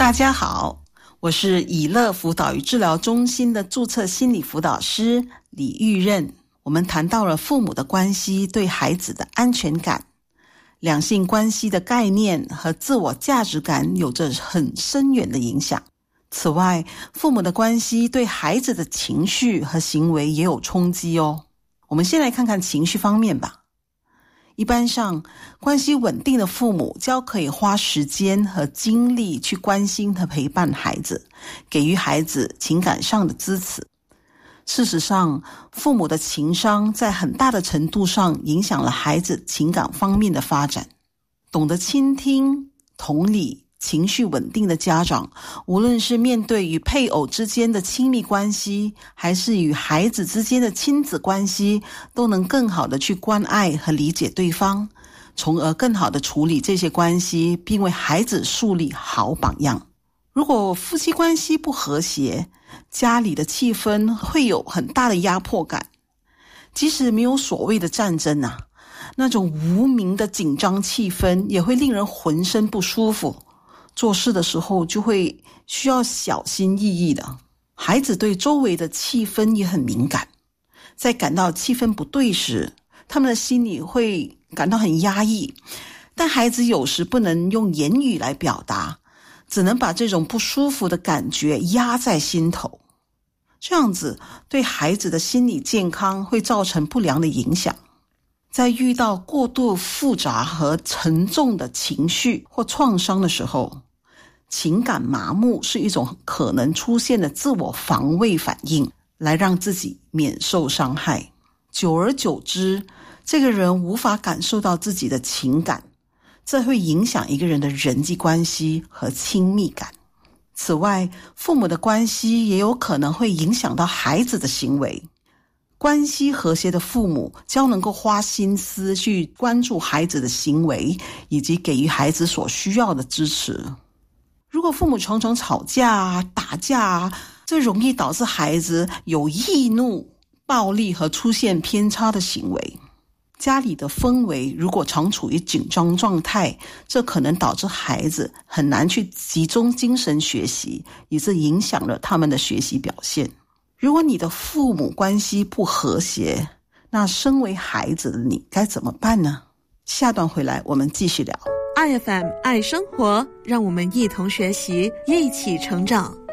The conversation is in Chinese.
大家好，我是以乐辅导与治疗中心的注册心理辅导师李玉任。我们谈到了父母的关系对孩子的安全感、两性关系的概念和自我价值感有着很深远的影响。此外，父母的关系对孩子的情绪和行为也有冲击哦。我们先来看看情绪方面吧。一般上，关系稳定的父母较可以花时间和精力去关心和陪伴孩子，给予孩子情感上的支持。事实上，父母的情商在很大的程度上影响了孩子情感方面的发展。懂得倾听、同理、情绪稳定的家长，无论是面对与配偶之间的亲密关系，还是与孩子之间的亲子关系，都能更好的去关爱和理解对方，从而更好的处理这些关系，并为孩子树立好榜样。如果夫妻关系不和谐，家里的气氛会有很大的压迫感。即使没有所谓的战争啊，那种无名的紧张气氛也会令人浑身不舒服。做事的时候就会需要小心翼翼的。孩子对周围的气氛也很敏感，在感到气氛不对时，他们的心里会感到很压抑，但孩子有时不能用言语来表达，只能把这种不舒服的感觉压在心头。这样子对孩子的心理健康会造成不良的影响。在遇到过度复杂和沉重的情绪或创伤的时候，情感麻木是一种可能出现的自我防卫反应，来让自己免受伤害。久而久之，这个人无法感受到自己的情感，这会影响一个人的人际关系和亲密感。此外，父母的关系也有可能会影响到孩子的行为。关系和谐的父母较能够花心思去关注孩子的行为，以及给予孩子所需要的支持。如果父母常常吵架啊、打架啊，这容易导致孩子有易怒、暴力和出现偏差的行为。家里的氛围如果常处于紧张状态，这可能导致孩子很难去集中精神学习，以致影响了他们的学习表现。如果你的父母关系不和谐，那身为孩子的你该怎么办呢？下段回来我们继续聊。 IFM 爱生活，让我们一同学习，一起成长。